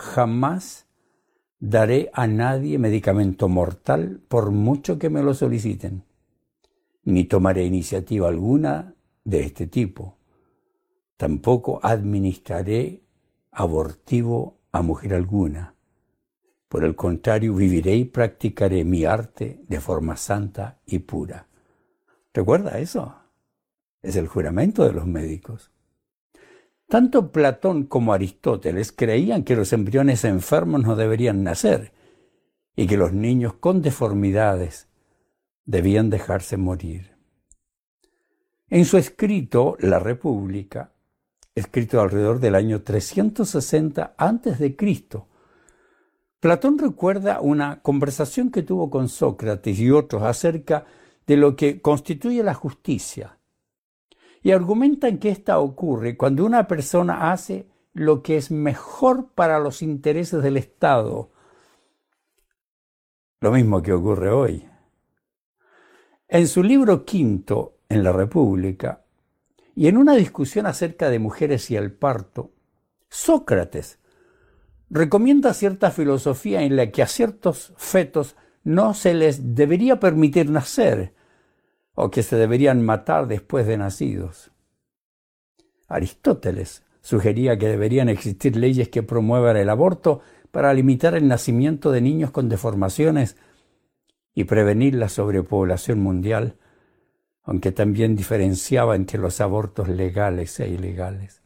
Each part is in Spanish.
jamás daré a nadie medicamento mortal por mucho que me lo soliciten, ni tomaré iniciativa alguna de este tipo. Tampoco administraré abortivo a mujer alguna. Por el contrario, viviré y practicaré mi arte de forma santa y pura. ¿Recuerda eso? Es el juramento de los médicos. Tanto Platón como Aristóteles creían que los embriones enfermos no deberían nacer y que los niños con deformidades debían dejarse morir. En su escrito La República, escrito alrededor del año 360 a.C., Platón recuerda una conversación que tuvo con Sócrates y otros acerca de lo que constituye la justicia. Y argumentan que esta ocurre cuando una persona hace lo que es mejor para los intereses del Estado. Lo mismo que ocurre hoy. En su libro quinto, en La República, y en una discusión acerca de mujeres y el parto, Sócrates recomienda cierta filosofía en la que a ciertos fetos no se les debería permitir nacer, o que se deberían matar después de nacidos. Aristóteles sugería que deberían existir leyes que promuevan el aborto para limitar el nacimiento de niños con deformaciones y prevenir la sobrepoblación mundial, aunque también diferenciaba entre los abortos legales e ilegales.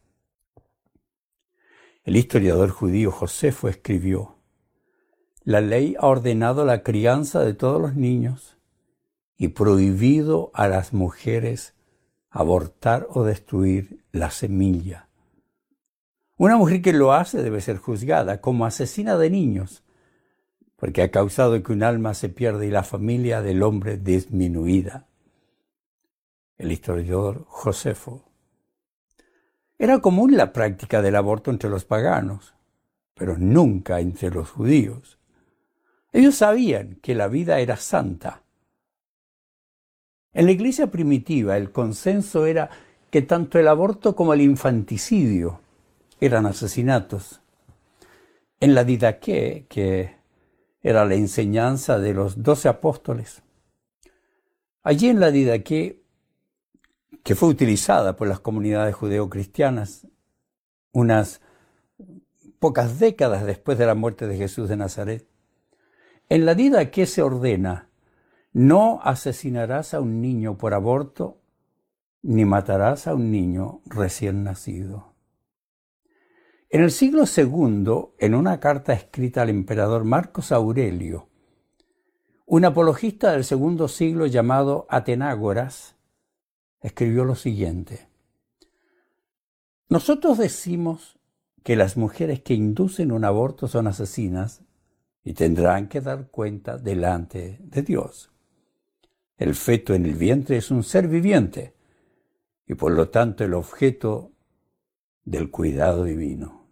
El historiador judío Josefo escribió: «La ley ha ordenado la crianza de todos los niños y prohibido a las mujeres abortar o destruir la semilla. Una mujer que lo hace debe ser juzgada como asesina de niños, porque ha causado que un alma se pierda y la familia del hombre disminuida». El historiador Josefo. Era común la práctica del aborto entre los paganos, pero nunca entre los judíos. Ellos sabían que la vida era santa. En la iglesia primitiva, el consenso era que tanto el aborto como el infanticidio eran asesinatos. En la Didaqué, que era la enseñanza de los 12 apóstoles, allí en la Didaqué, que fue utilizada por las comunidades judeocristianas unas pocas décadas después de la muerte de Jesús de Nazaret, en la Didaqué se ordena: no asesinarás a un niño por aborto, ni matarás a un niño recién nacido. En el siglo II, en una carta escrita al emperador Marcos Aurelio, un apologista del segundo siglo llamado Atenágoras escribió lo siguiente: «Nosotros decimos que las mujeres que inducen un aborto son asesinas y tendrán que dar cuenta delante de Dios. El feto en el vientre es un ser viviente y por lo tanto el objeto del cuidado divino».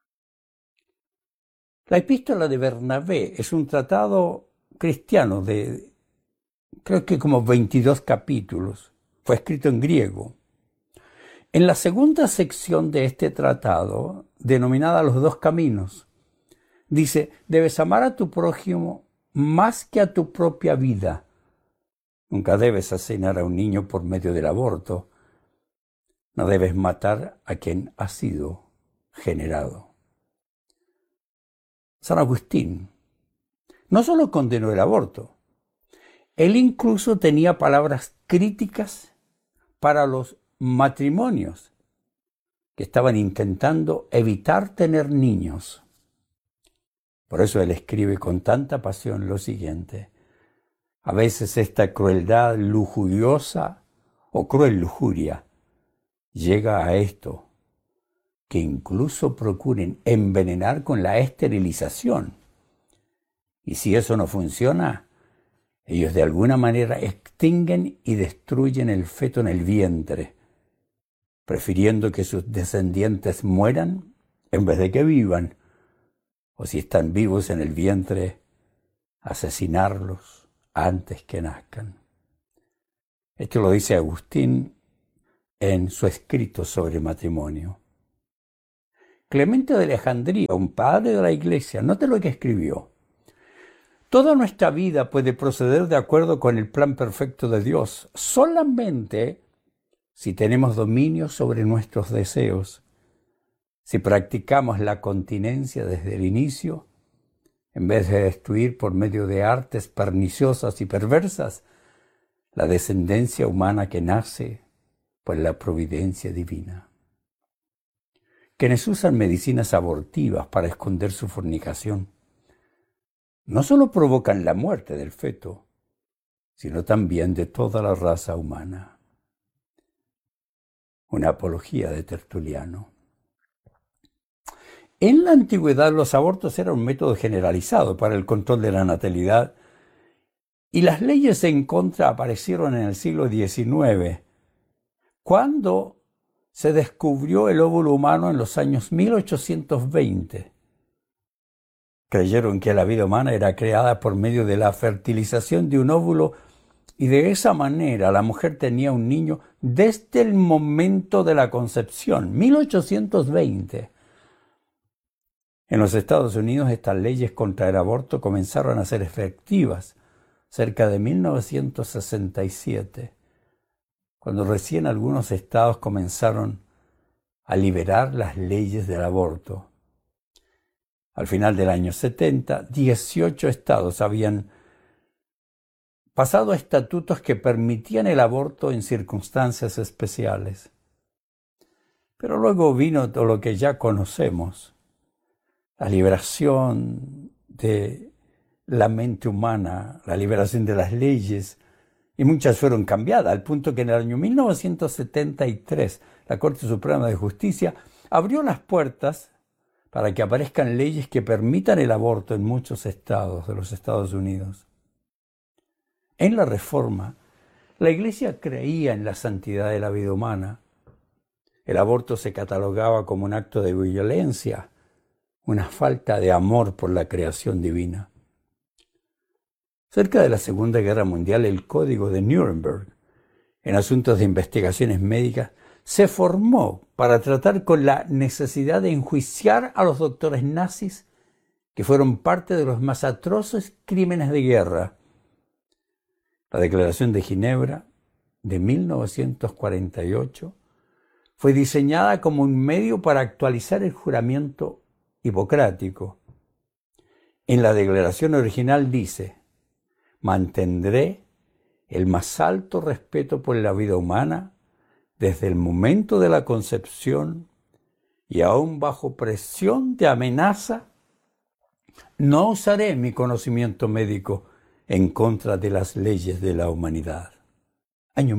La epístola de Bernabé es un tratado cristiano de, creo que como 22 capítulos. Fue escrito en griego. En la segunda sección de este tratado, denominada Los dos caminos, dice: debes amar a tu prójimo más que a tu propia vida. Nunca debes asesinar a un niño por medio del aborto. No debes matar a quien ha sido generado. San Agustín no solo condenó el aborto, él incluso tenía palabras críticas para los matrimonios que estaban intentando evitar tener niños. Por eso él escribe con tanta pasión lo siguiente: a veces esta crueldad lujuriosa o cruel lujuria llega a esto, que incluso procuren envenenar con la esterilización. Y si eso no funciona, ellos de alguna manera extinguen y destruyen el feto en el vientre, prefiriendo que sus descendientes mueran en vez de que vivan, o si están vivos en el vientre, asesinarlos antes que nazcan. Esto lo dice Agustín en su escrito sobre matrimonio. Clemente de Alejandría, un padre de la Iglesia, note lo que escribió. Toda nuestra vida puede proceder de acuerdo con el plan perfecto de Dios, solamente si tenemos dominio sobre nuestros deseos, si practicamos la continencia desde el inicio, en vez de destruir por medio de artes perniciosas y perversas la descendencia humana que nace por la providencia divina. Quienes usan medicinas abortivas para esconder su fornicación no solo provocan la muerte del feto, sino también de toda la raza humana. Una apología de Tertuliano. En la antigüedad los abortos eran un método generalizado para el control de la natalidad y las leyes en contra aparecieron en el siglo XIX, cuando se descubrió el óvulo humano en los años 1820. Creyeron que la vida humana era creada por medio de la fertilización de un óvulo y de esa manera la mujer tenía un niño desde el momento de la concepción, 1820. En los Estados Unidos estas leyes contra el aborto comenzaron a ser efectivas cerca de 1967, cuando recién algunos estados comenzaron a liberar las leyes del aborto. Al final del año 70, 18 estados habían pasado estatutos que permitían el aborto en circunstancias especiales. Pero luego vino todo lo que ya conocemos, la liberación de la mente humana, la liberación de las leyes, y muchas fueron cambiadas, al punto que en el año 1973 la Corte Suprema de Justicia abrió las puertas para que aparezcan leyes que permitan el aborto en muchos estados de los Estados Unidos. En la Reforma, la Iglesia creía en la santidad de la vida humana. El aborto se catalogaba como un acto de violencia, una falta de amor por la creación divina. Cerca de la Segunda Guerra Mundial, el Código de Nuremberg, en asuntos de investigaciones médicas, se formó para tratar con la necesidad de enjuiciar a los doctores nazis que fueron parte de los más atroces crímenes de guerra. La Declaración de Ginebra de 1948 fue diseñada como un medio para actualizar el juramento hipocrático. En la declaración original dice: mantendré el más alto respeto por la vida humana desde el momento de la concepción y aún bajo presión de amenaza, no usaré mi conocimiento médico en contra de las leyes de la humanidad. Año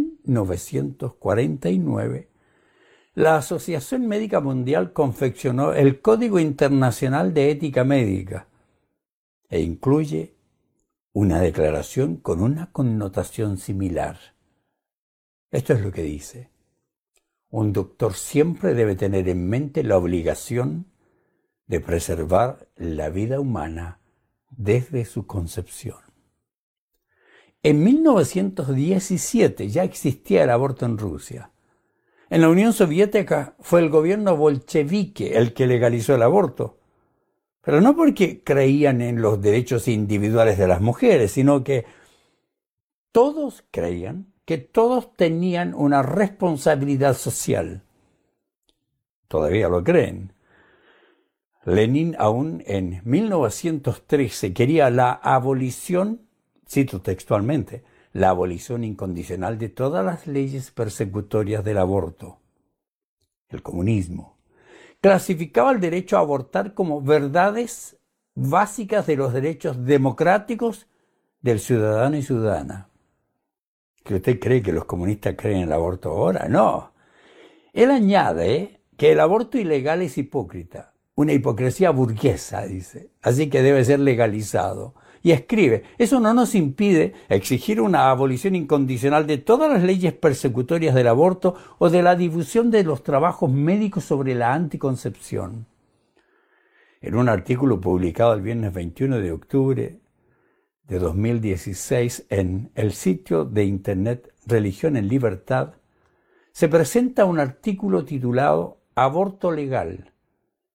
1949, la Asociación Médica Mundial confeccionó el Código Internacional de Ética Médica e incluye una declaración con una connotación similar. Esto es lo que dice: un doctor siempre debe tener en mente la obligación de preservar la vida humana desde su concepción. En 1917 ya existía el aborto en Rusia. En la Unión Soviética fue el gobierno bolchevique el que legalizó el aborto, pero no porque creían en los derechos individuales de las mujeres, sino que todos creían que todos tenían una responsabilidad social. Todavía lo creen. Lenin aún en 1913 quería la abolición, cito textualmente, la abolición incondicional de todas las leyes persecutorias del aborto. El comunismo clasificaba el derecho a abortar como verdades básicas de los derechos democráticos del ciudadano y ciudadana. ¿Que usted cree que los comunistas creen en el aborto ahora? No. Él añade que el aborto ilegal es hipócrita, una hipocresía burguesa, dice, así que debe ser legalizado. Y escribe: eso no nos impide exigir una abolición incondicional de todas las leyes persecutorias del aborto o de la difusión de los trabajos médicos sobre la anticoncepción. En un artículo publicado el viernes 21 de octubre de 2016 en el sitio de internet Religión en Libertad, se presenta un artículo titulado Aborto legal,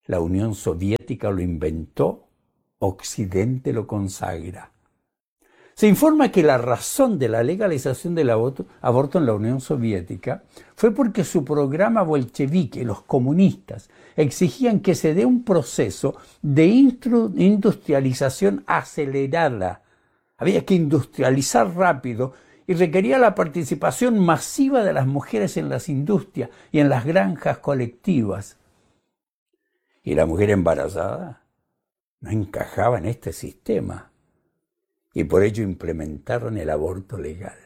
La Unión Soviética lo inventó, Occidente lo consagra. Se informa que la razón de la legalización del aborto en la Unión Soviética fue porque su programa bolchevique, los comunistas, exigían que se dé un proceso de industrialización acelerada. Había que industrializar rápido y requería la participación masiva de las mujeres en las industrias y en las granjas colectivas. Y la mujer embarazada no encajaba en este sistema. Y por ello implementaron el aborto legal.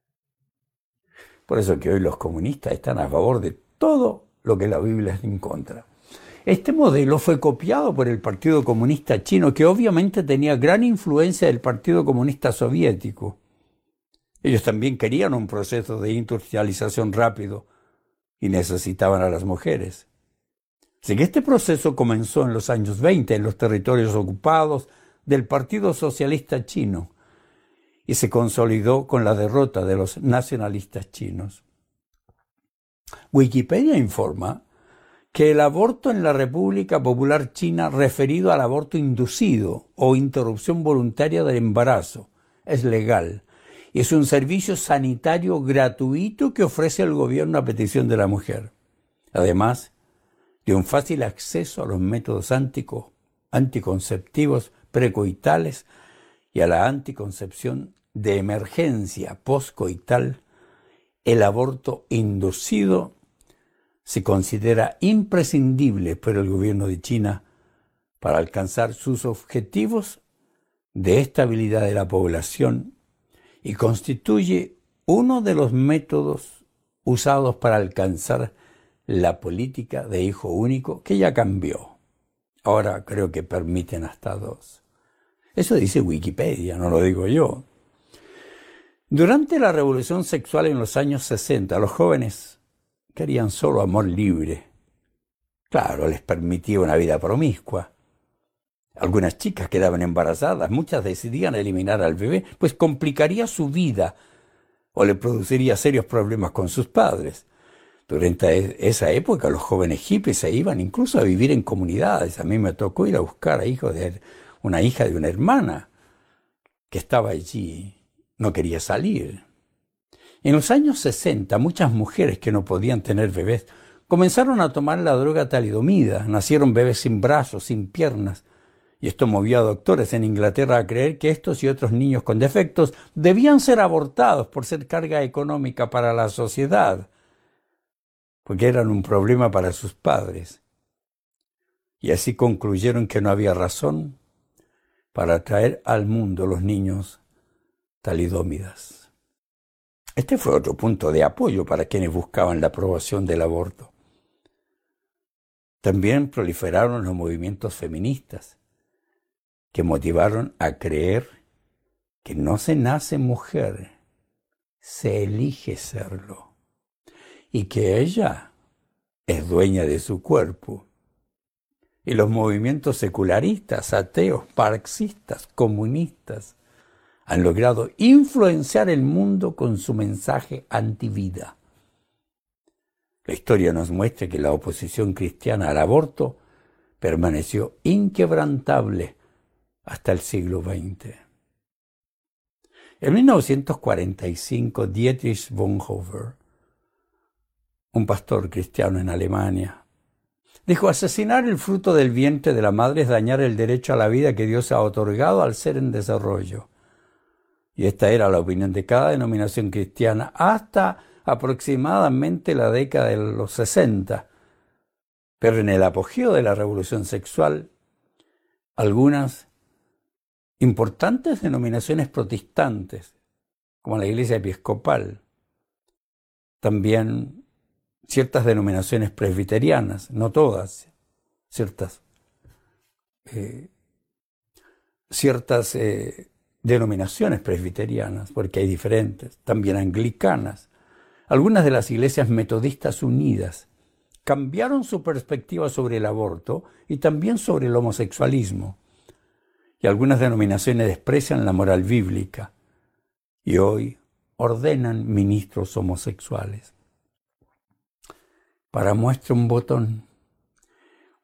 Por eso que hoy los comunistas están a favor de todo lo que la Biblia está en contra. Este modelo fue copiado por el Partido Comunista Chino, que obviamente tenía gran influencia del Partido Comunista Soviético. Ellos también querían un proceso de industrialización rápido y necesitaban a las mujeres. Así que este proceso comenzó en los años 20 en los territorios ocupados del Partido Socialista Chino y se consolidó con la derrota de los nacionalistas chinos. Wikipedia informa que el aborto en la República Popular China, referido al aborto inducido o interrupción voluntaria del embarazo, es legal y es un servicio sanitario gratuito que ofrece el gobierno a petición de la mujer, además de un fácil acceso a los métodos anticonceptivos precoitales y a la anticoncepción de emergencia postcoital. El aborto inducido se considera imprescindible por el gobierno de China para alcanzar sus objetivos de estabilidad de la población y constituye uno de los métodos usados para alcanzar la política de hijo único, que ya cambió. Ahora creo que permiten hasta 2. Eso dice Wikipedia, no lo digo yo. Durante la revolución sexual en los años 60, los jóvenes querían solo amor libre. Claro, les permitía una vida promiscua. Algunas chicas quedaban embarazadas, muchas decidían eliminar al bebé, pues complicaría su vida o le produciría serios problemas con sus padres. Durante esa época los jóvenes hippies se iban incluso a vivir en comunidades. A mí me tocó ir a buscar a una hija de una hermana que estaba allí, no quería salir. En los años 60, muchas mujeres que no podían tener bebés comenzaron a tomar la droga talidomida. Nacieron bebés sin brazos, sin piernas. Y esto movió a doctores en Inglaterra a creer que estos y otros niños con defectos debían ser abortados por ser carga económica para la sociedad, porque eran un problema para sus padres. Y así concluyeron que no había razón para traer al mundo los niños talidómidas. Este fue otro punto de apoyo para quienes buscaban la aprobación del aborto. También proliferaron los movimientos feministas, que motivaron a creer que no se nace mujer, se elige serlo, y que ella es dueña de su cuerpo. Y los movimientos secularistas, ateos, marxistas, comunistas, han logrado influenciar el mundo con su mensaje antivida. La historia nos muestra que la oposición cristiana al aborto permaneció inquebrantable hasta el siglo XX. En 1945, Dietrich Bonhoeffer, un pastor cristiano en Alemania, dijo: asesinar el fruto del vientre de la madre es dañar el derecho a la vida que Dios ha otorgado al ser en desarrollo. Y esta era la opinión de cada denominación cristiana hasta aproximadamente la década de los 60. Pero en el apogeo de la revolución sexual, algunas importantes denominaciones protestantes, como la Iglesia Episcopal, también ciertas denominaciones presbiterianas, no todas, ciertas denominaciones presbiterianas, porque hay diferentes, también anglicanas, algunas de las iglesias metodistas unidas, cambiaron su perspectiva sobre el aborto y también sobre el homosexualismo. Y algunas denominaciones desprecian la moral bíblica y hoy ordenan ministros homosexuales. Para muestra un botón,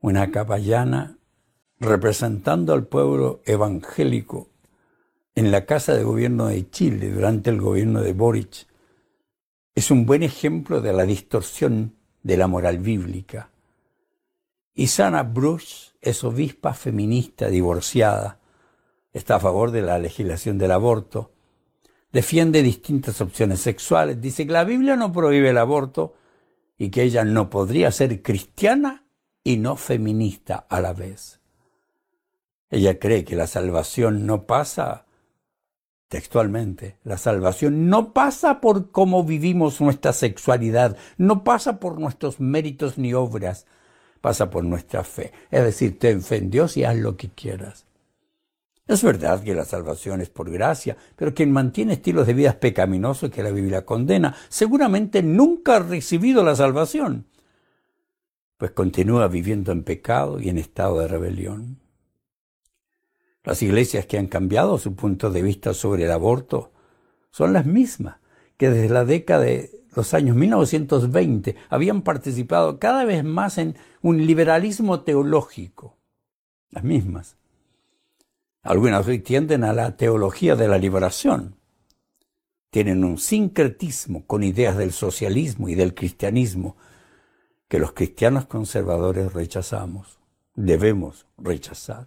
una capellana representando al pueblo evangélico en la Casa de Gobierno de Chile durante el gobierno de Boric, es un buen ejemplo de la distorsión de la moral bíblica. Isana Bruch es obispa feminista divorciada, está a favor de la legislación del aborto, defiende distintas opciones sexuales, dice que la Biblia no prohíbe el aborto y que ella no podría ser cristiana y no feminista a la vez. Ella cree que la salvación no pasa, textualmente, la salvación no pasa por cómo vivimos nuestra sexualidad, no pasa por nuestros méritos ni obras, pasa por nuestra fe. Es decir, ten fe en Dios y haz lo que quieras. Es verdad que la salvación es por gracia, pero quien mantiene estilos de vida pecaminosos que la Biblia condena, seguramente nunca ha recibido la salvación, pues continúa viviendo en pecado y en estado de rebelión. Las iglesias que han cambiado su punto de vista sobre el aborto son las mismas que desde la década de los años 1920 habían participado cada vez más en un liberalismo teológico. Las mismas. Algunas hoy tienden a la teología de la liberación. Tienen un sincretismo con ideas del socialismo y del cristianismo que los cristianos conservadores rechazamos, debemos rechazar.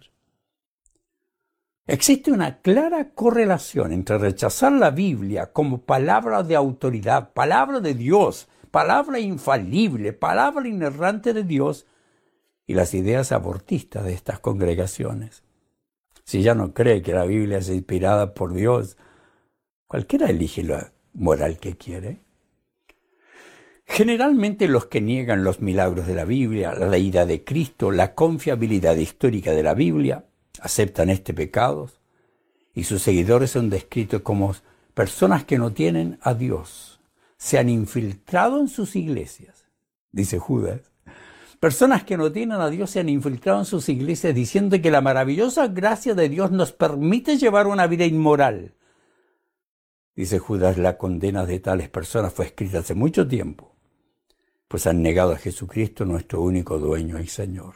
Existe una clara correlación entre rechazar la Biblia como palabra de autoridad, palabra de Dios, palabra infalible, palabra inerrante de Dios, y las ideas abortistas de estas congregaciones. Si ya no cree que la Biblia es inspirada por Dios, cualquiera elige la moral que quiere. Generalmente los que niegan los milagros de la Biblia, la deidad de Cristo, la confiabilidad histórica de la Biblia, aceptan este pecado y sus seguidores son descritos como personas que no tienen a Dios. Se han infiltrado en sus iglesias, dice Judas. Personas que no tienen a Dios se han infiltrado en sus iglesias diciendo que la maravillosa gracia de Dios nos permite llevar una vida inmoral. Dice Judas, la condena de tales personas fue escrita hace mucho tiempo, pues han negado a Jesucristo, nuestro único dueño y Señor.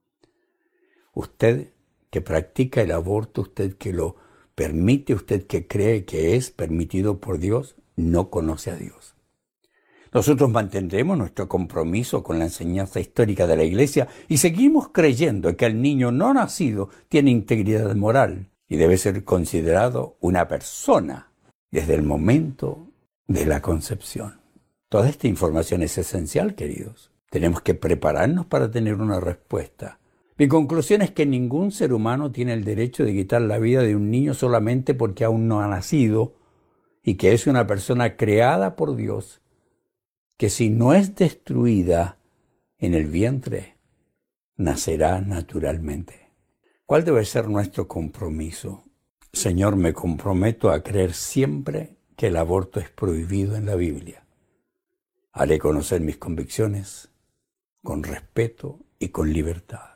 Usted que practica el aborto, usted que lo permite, usted que cree que es permitido por Dios, no conoce a Dios. Nosotros mantendremos nuestro compromiso con la enseñanza histórica de la Iglesia y seguimos creyendo que el niño no nacido tiene integridad moral y debe ser considerado una persona desde el momento de la concepción. Toda esta información es esencial, queridos. Tenemos que prepararnos para tener una respuesta. Mi conclusión es que ningún ser humano tiene el derecho de quitar la vida de un niño solamente porque aún no ha nacido y que es una persona creada por Dios, que si no es destruida en el vientre, nacerá naturalmente. ¿Cuál debe ser nuestro compromiso? Señor, me comprometo a creer siempre que el aborto es prohibido en la Biblia. Haré conocer mis convicciones con respeto y con libertad.